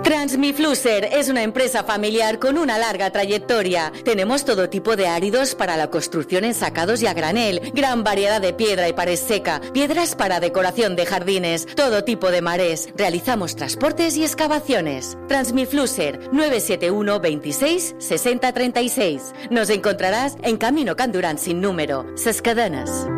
Transmifluser es una empresa familiar con una larga trayectoria. Tenemos todo tipo de áridos para la construcción en sacados y a granel, gran variedad de piedra y pared seca, piedras para decoración de jardines, todo tipo de marés. Realizamos transportes y excavaciones. Transmifluser 971 26 60 36. Nos encontrarás en Camino Can Durán sin número, Ses Cadenes.